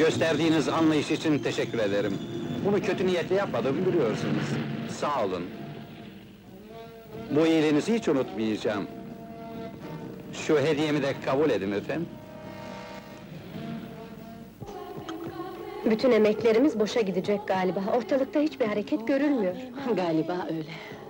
Gösterdiğiniz anlayış için teşekkür ederim. Bunu kötü niyetle yapmadığımı biliyorsunuz. Sağ olun. Bu iyiliğinizi hiç unutmayacağım. Şu hediyemi de kabul edin efendim. Bütün emeklerimiz boşa gidecek galiba. Ortalıkta hiçbir hareket görülmüyor. Galiba öyle.